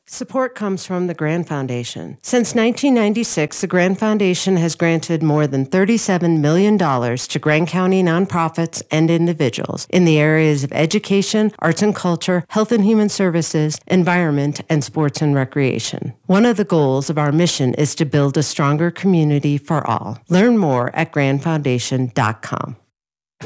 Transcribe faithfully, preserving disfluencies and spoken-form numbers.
Support comes from the Grand Foundation. Since nineteen ninety-six, the Grand Foundation has granted more than thirty-seven million dollars to Grand County nonprofits and individuals in the areas of education, arts and culture, health and human services, environment, and sports and recreation. One of the goals of our mission is to build a stronger community for all. Learn more at grand foundation dot com.